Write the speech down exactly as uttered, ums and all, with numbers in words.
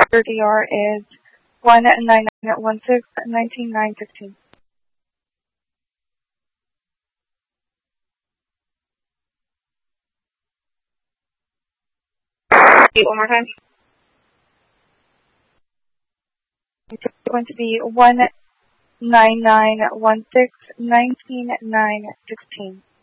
Your D R is one nine nine one six nineteen nine sixteen. Repeat one more time. It's going to be one nine nine one six nineteen nine sixteen.